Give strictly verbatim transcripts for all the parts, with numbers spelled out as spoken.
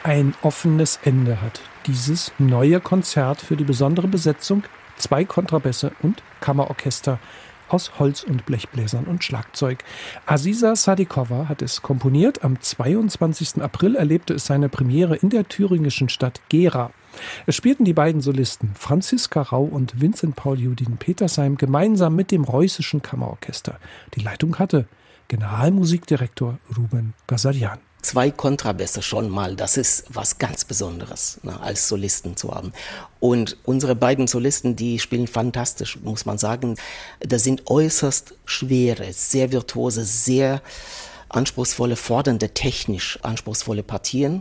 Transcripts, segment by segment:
Ein offenes Ende hat dieses neue Konzert für die besondere Besetzung, zwei Kontrabässe und Kammerorchester aus Holz- und Blechbläsern und Schlagzeug. Aziza Sadikova hat es komponiert. Am zweiundzwanzigsten April erlebte es seine Premiere in der thüringischen Stadt Gera. Es spielten die beiden Solisten Franziska Rau und Vincent Paul Judin Petersheim gemeinsam mit dem Reußischen Kammerorchester. Die Leitung hatte Generalmusikdirektor Ruben Ghazarian. Zwei Kontrabässe schon mal, das ist was ganz Besonderes, ne, als Solisten zu haben. Und unsere beiden Solisten, die spielen fantastisch, muss man sagen. Das sind äußerst schwere, sehr virtuose, sehr anspruchsvolle, fordernde, technisch anspruchsvolle Partien.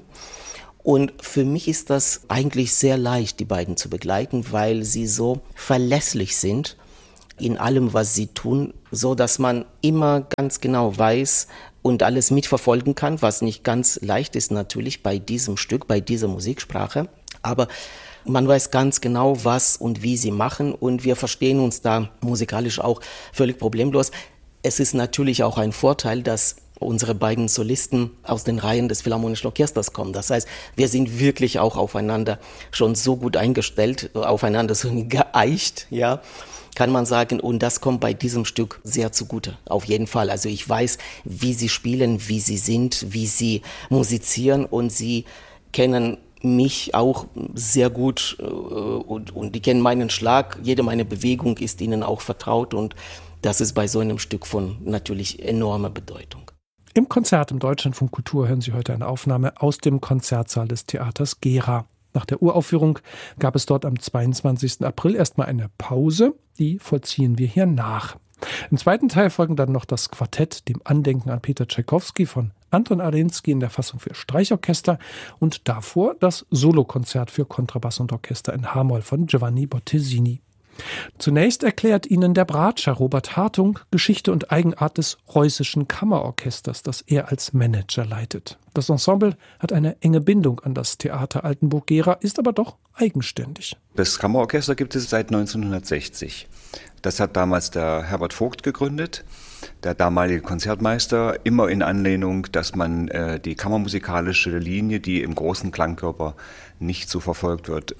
Und für mich ist das eigentlich sehr leicht, die beiden zu begleiten, weil sie so verlässlich sind in allem, was sie tun, so dass man immer ganz genau weiß und alles mitverfolgen kann, was nicht ganz leicht ist natürlich bei diesem Stück, bei dieser Musiksprache. Aber man weiß ganz genau, was und wie sie machen und wir verstehen uns da musikalisch auch völlig problemlos. Es ist natürlich auch ein Vorteil, dass unsere beiden Solisten aus den Reihen des Philharmonischen Orchesters kommen. Das heißt, wir sind wirklich auch aufeinander schon so gut eingestellt, aufeinander so geeicht, ja, kann man sagen. Und das kommt bei diesem Stück sehr zugute, auf jeden Fall. Also ich weiß, wie sie spielen, wie sie sind, wie sie musizieren und sie kennen mich auch sehr gut und, und die kennen meinen Schlag. Jede meine Bewegung ist ihnen auch vertraut und das ist bei so einem Stück von natürlich enormer Bedeutung. Im Konzert im Deutschlandfunk Kultur hören Sie heute eine Aufnahme aus dem Konzertsaal des Theaters Gera. Nach der Uraufführung gab es dort am zweiundzwanzigsten April erstmal eine Pause. Die vollziehen wir hier nach. Im zweiten Teil folgen dann noch das Quartett, dem Andenken an Peter Tschaikowski von Anton Arensky in der Fassung für Streichorchester und davor das Solokonzert für Kontrabass und Orchester in H-Moll von Giovanni Bottesini. Zunächst erklärt Ihnen der Bratscher Robert Hartung Geschichte und Eigenart des Reußischen Kammerorchesters, das er als Manager leitet. Das Ensemble hat eine enge Bindung an das Theater Altenburg-Gera, ist aber doch eigenständig. Das Kammerorchester gibt es seit neunzehnhundertsechzig. Das hat damals der Herbert Vogt gegründet, der damalige Konzertmeister, immer in Anlehnung, dass man äh, die kammermusikalische Linie, die im großen Klangkörper nicht so verfolgt wird,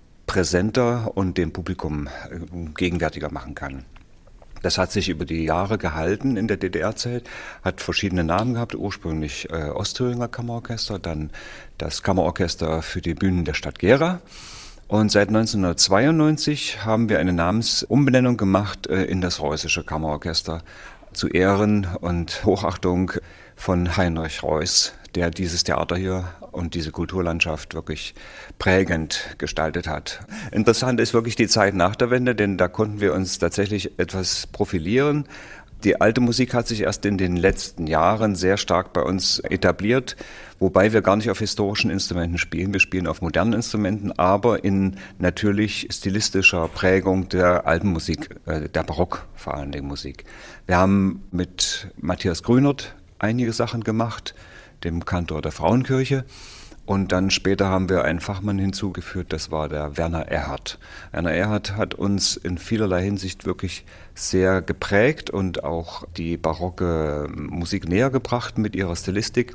präsenter und dem Publikum gegenwärtiger machen kann. Das hat sich über die Jahre gehalten in der D D R-Zeit, hat verschiedene Namen gehabt, ursprünglich äh, Ostthüringer Kammerorchester, dann das Kammerorchester für die Bühnen der Stadt Gera. Und seit neunzehnhundertzweiundneunzig haben wir eine Namensumbenennung gemacht äh, in das Reußische Kammerorchester zu Ehren und Hochachtung von Heinrich Reuß, der dieses Theater hier und diese Kulturlandschaft wirklich prägend gestaltet hat. Interessant ist wirklich die Zeit nach der Wende, denn da konnten wir uns tatsächlich etwas profilieren. Die alte Musik hat sich erst in den letzten Jahren sehr stark bei uns etabliert, wobei wir gar nicht auf historischen Instrumenten spielen. Wir spielen auf modernen Instrumenten, aber in natürlich stilistischer Prägung der alten Musik, der Barock vor allen Dingen Musik. Wir haben mit Matthias Grünert einige Sachen gemacht, dem Kantor der Frauenkirche. Und dann später haben wir einen Fachmann hinzugeführt, das war der Werner Erhardt. Werner Erhardt hat uns in vielerlei Hinsicht wirklich sehr geprägt und auch die barocke Musik näher gebracht mit ihrer Stilistik.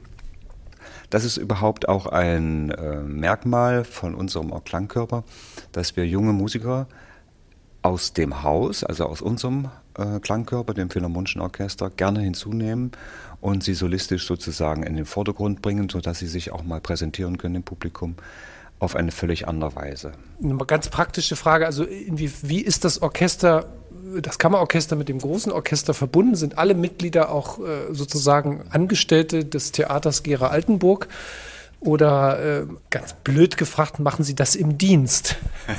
Das ist überhaupt auch ein äh, Merkmal von unserem Klangkörper, dass wir junge Musiker aus dem Haus, also aus unserem äh, Klangkörper, dem Philharmonischen Orchester, gerne hinzunehmen und sie solistisch sozusagen in den Vordergrund bringen, sodass sie sich auch mal präsentieren können im Publikum auf eine völlig andere Weise. Eine ganz praktische Frage, also wie, wie ist das Orchester, das Kammerorchester mit dem großen Orchester verbunden? Sind alle Mitglieder auch äh, sozusagen Angestellte des Theaters Gera Altenburg? Oder äh, ganz blöd gefragt, machen Sie das im Dienst?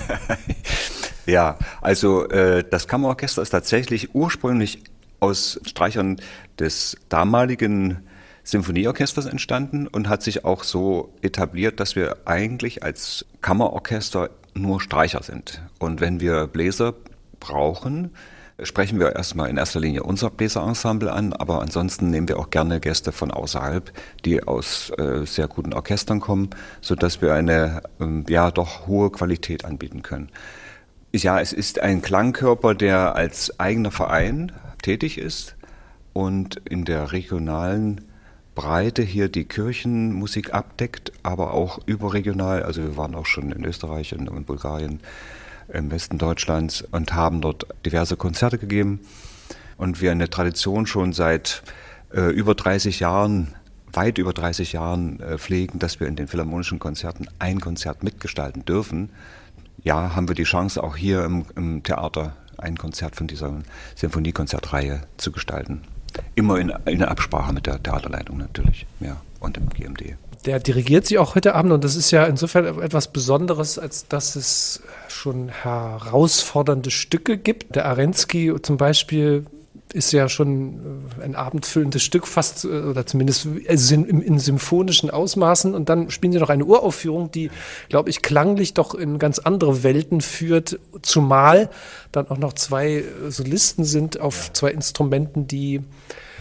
Ja, also äh, das Kammerorchester ist tatsächlich ursprünglich aus Streichern des damaligen Symphonieorchesters entstanden und hat sich auch so etabliert, dass wir eigentlich als Kammerorchester nur Streicher sind. Und wenn wir Bläser brauchen, sprechen wir erstmal in erster Linie unser Bläserensemble an, aber ansonsten nehmen wir auch gerne Gäste von außerhalb, die aus äh, sehr guten Orchestern kommen, sodass wir eine ähm, ja doch hohe Qualität anbieten können. Ja, es ist ein Klangkörper, der als eigener Verein tätig ist und in der regionalen Breite hier die Kirchenmusik abdeckt, aber auch überregional. Also wir waren auch schon in Österreich und in Bulgarien, im Westen Deutschlands und haben dort diverse Konzerte gegeben. Und wir eine Tradition schon seit äh, über dreißig Jahren, weit über dreißig Jahren äh, pflegen, dass wir in den philharmonischen Konzerten ein Konzert mitgestalten dürfen. Ja, haben wir die Chance, auch hier im, im Theater ein Konzert von dieser Sinfoniekonzertreihe zu gestalten. Immer in, in Absprache mit der Theaterleitung natürlich, ja, und dem G M D. Der dirigiert Sie auch heute Abend und das ist ja insofern etwas Besonderes, als dass es schon herausfordernde Stücke gibt. Der Arensky zum Beispiel ist ja schon ein abendfüllendes Stück, fast oder zumindest in, in symphonischen Ausmaßen. Und dann spielen Sie noch eine Uraufführung, die, glaube ich, klanglich doch in ganz andere Welten führt, zumal dann auch noch zwei Solisten sind auf zwei Instrumenten, die